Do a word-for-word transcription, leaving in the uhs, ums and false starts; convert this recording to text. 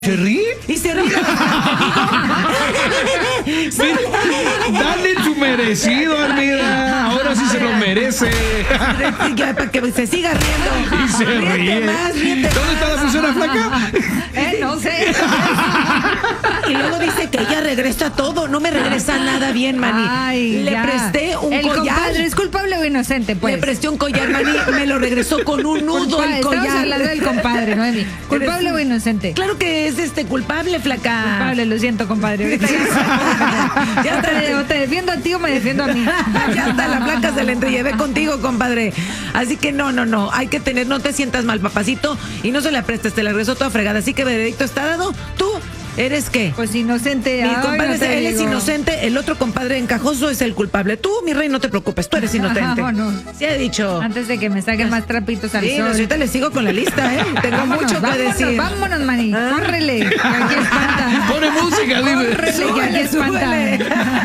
¿Se ríe? Y se ríe. Dale tu merecido, Armida. Ahora sí se lo merece. Para que se siga riendo. Y se Ríete ríe. más, ríete ¿Dónde está la más. persona flaca? Eh, no sé. Y luego dice que ella regresa todo. No me regresa nada bien, Mani. Ay, Le ya. presté un el collar. compadre es culpable o inocente, pues. Le presté un collar, Mani. Me lo regresó con un nudo Culpa- el Estamos collar. hablando del compadre, Noemi. ¿Culpable Eres- o inocente? Claro que es este culpable, flaca. Culpable, lo siento, compadre. Ahorita ya, Ya o te, está. o te defiendo a ti o me defiendo a mí. Ya está, la placa se la entregué contigo, compadre. Así que no, no, no. Hay que tener, no te sientas mal, papacito. Y no se la prestes, te la regresó toda fregada. Así que veredicto está dado. ¿Tú eres qué? Pues inocente. Mi ay, compadre, no es- te él es digo. inocente, el otro compadre encajoso es el culpable. Tú, mi rey, no te preocupes, tú eres inocente. Vámonos. Sí he dicho. Antes de que me saquen más trapitos al Sí, no, sol. ahorita le sigo con la lista, ¿eh? Tengo Vámonos, mucho que vámonos, decir. Vámonos, Mani. ¿Ah? Córrele. Que aquí espanta. Pone música, dime. Córrele, que aquí Súbele, súbele. espanta.